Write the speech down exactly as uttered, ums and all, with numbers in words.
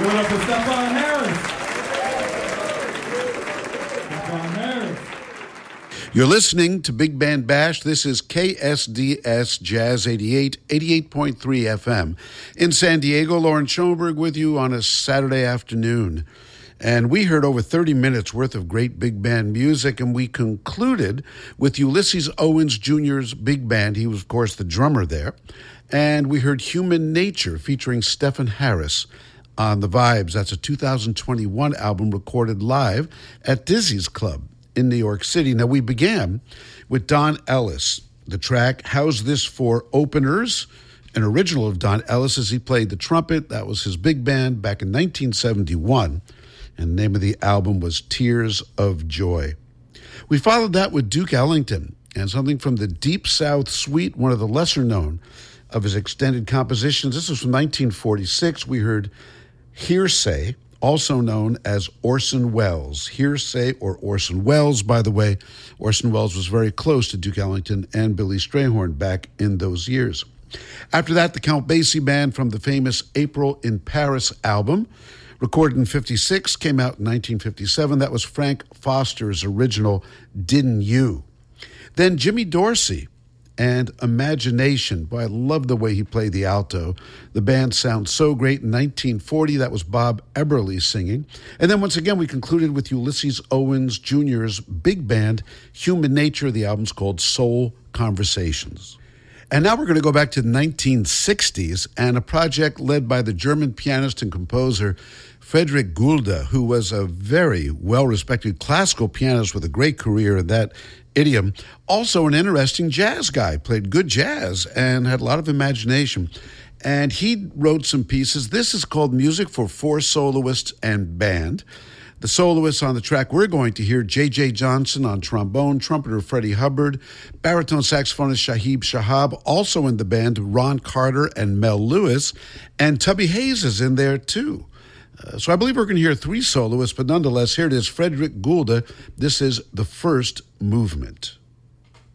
Give it up for Stephon Harris. Stephon Harris. You're listening to Big Band Bash. This is K S D S Jazz eighty-eight, eighty-eight point three F M. In San Diego, Lauren Schoenberg with you on a Saturday afternoon. And we heard over thirty minutes worth of great big band music, and we concluded with Ulysses Owens Junior's big band. He was, of course, the drummer there. And we heard Human Nature featuring Stephon Harris on the Vibes. That's a two thousand twenty-one album recorded live at Dizzy's Club in New York City. Now, we began with Don Ellis, the track How's This for Openers, an original of Don Ellis as he played the trumpet. That was his big band back in nineteen seventy-one. And the name of the album was Tears of Joy. We followed that with Duke Ellington and something from the Deep South Suite, one of the lesser known of his extended compositions. This was from nineteen forty-six. We heard Hearsay, also known as Orson Welles. Hearsay or Orson Welles, by the way. Orson Welles was very close to Duke Ellington and Billy Strayhorn back in those years. After that, the Count Basie Band from the famous April in Paris album, recorded in fifty-six, came out in nineteen fifty-seven. That was Frank Foster's original Didn't You. Then Jimmy Dorsey and Imagination. Boy, I love the way he played the alto. The band sounds so great. In nineteen forty, that was Bob Eberly singing. And then once again, we concluded with Ulysses Owens Junior's big band, Human Nature. The album's called Soul Conversations. And now we're going to go back to the nineteen sixties and a project led by the German pianist and composer Friedrich Gulde, who was a very well-respected classical pianist with a great career in that idiom. Also an interesting jazz guy, played good jazz and had a lot of imagination. And he wrote some pieces. This is called Music for Four Soloists and Band. The soloists on the track we're going to hear, J J Johnson on trombone, trumpeter Freddie Hubbard, baritone saxophonist Shahib Shahab, also in the band Ron Carter and Mel Lewis, and Tubby Hayes is in there too. Uh, so I believe we're going to hear three soloists, but nonetheless, here it is, Friedrich Gulde. This is the first movement.